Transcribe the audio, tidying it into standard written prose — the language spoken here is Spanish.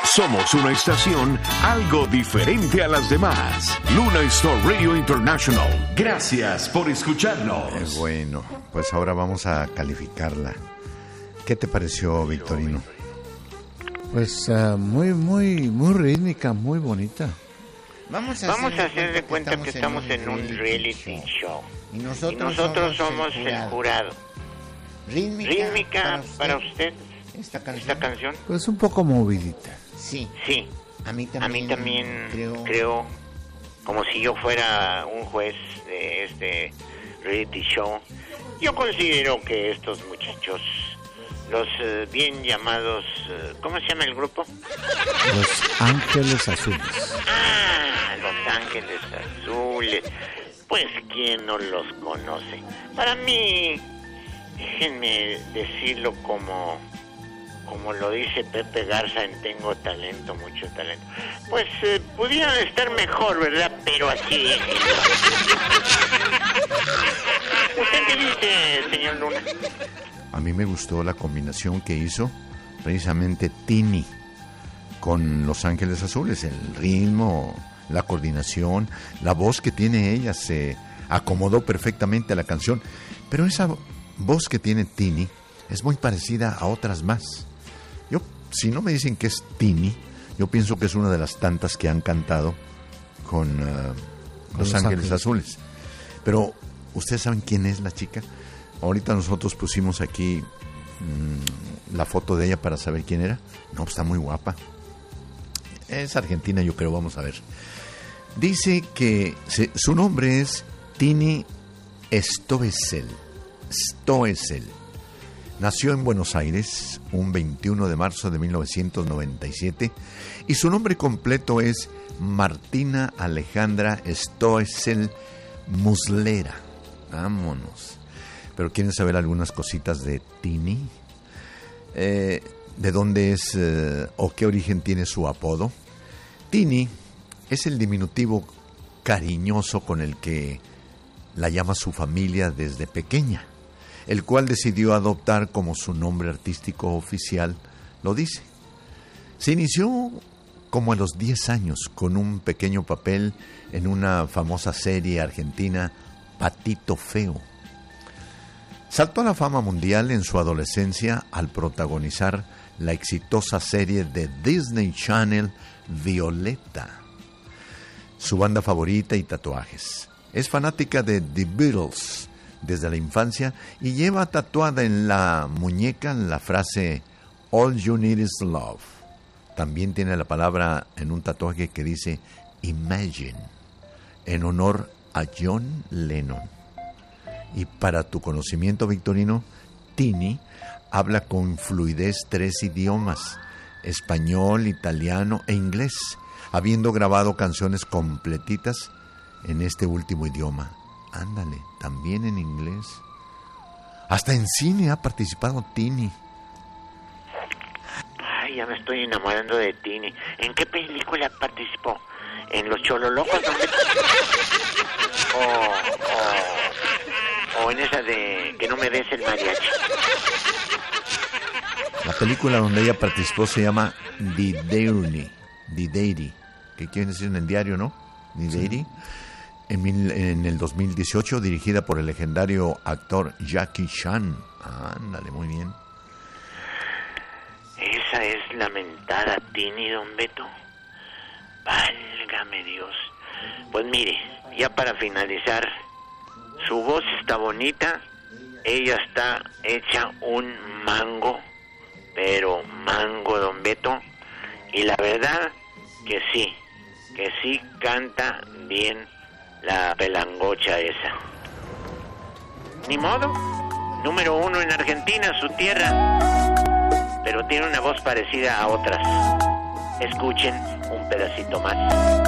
Somos una estación algo diferente a las demás. Luna Star Radio International. Gracias por escucharnos. Bueno, pues ahora vamos a calificarla. ¿Qué te pareció, Victorino? Pues muy rítmica, muy bonita. Vamos a hacer de cuenta que estamos en un reality show. Y nosotros somos el jurado. ¿Rítmica para usted esta canción? Pues un poco movidita. Sí. A mí también creo, como si yo fuera un juez de este reality show, yo considero que estos muchachos, los bien llamados, ¿cómo se llama el grupo? Los Ángeles Azules. Los Ángeles Azules. Pues, ¿quién no los conoce? Para mí, déjenme decirlo como lo dice Pepe Garza en Tengo Talento, Mucho Talento. Pues pudieran estar mejor, ¿verdad? Pero así es. ¿Usted qué dice, señor Luna? A mí me gustó la combinación que hizo precisamente Tini con Los Ángeles Azules. El ritmo, la coordinación, la voz que tiene ella se acomodó perfectamente a la canción. Pero esa voz que tiene Tini es muy parecida a otras más. Yo, si no me dicen que es Tini, yo pienso que es una de las tantas que han cantado con Los Ángeles Azules. Pero, ¿ustedes saben quién es la chica? Ahorita nosotros pusimos aquí la foto de ella para saber quién era. No, está muy guapa. Es argentina, yo creo, vamos a ver. Dice que su nombre es Tini Stoessel. Nació en Buenos Aires un 21 de marzo de 1997 y su nombre completo es Martina Alejandra Stoessel Muslera. Vámonos. Pero ¿quieren saber algunas cositas de Tini? ¿De dónde es o qué origen tiene su apodo? Tini es el diminutivo cariñoso con el que la llama su familia desde pequeña, el cual decidió adoptar como su nombre artístico oficial lo dice. Se inició como a los 10 años con un pequeño papel en una famosa serie argentina, Patito Feo. Saltó a la fama mundial en su adolescencia al protagonizar la exitosa serie de Disney Channel Violeta, su banda favorita y tatuajes. Es fanática de The Beatles desde la infancia y lleva tatuada en la muñeca la frase All you need is love. También tiene la palabra en un tatuaje que dice Imagine, en honor a John Lennon. Y para tu conocimiento, Victorino, Tini habla con fluidez 3 idiomas, español, italiano e inglés, habiendo grabado canciones completitas en este último idioma. Ándale, también en inglés. Hasta en cine ha participado Tini. Ay, ya me estoy enamorando de Tini. ¿En qué película participó? ¿En Los Chololocos? ¿O en esa de Que no me des el mariachi? La película donde ella participó se llama The Diary, que quiere decir en el diario, ¿no? The Diary. Sí. En el 2018, dirigida por el legendario actor Jackie Chan. Ándale, muy bien. Esa es la mentada Tini, don Beto. Válgame Dios. Pues mire, ya para finalizar, su voz está bonita, ella está hecha un mango, pero mango, don Beto, y la verdad que sí canta bien la pelangocha esa. Ni modo, número 1 en Argentina, su tierra, pero tiene una voz parecida a otras. Escuchen un pedacito más.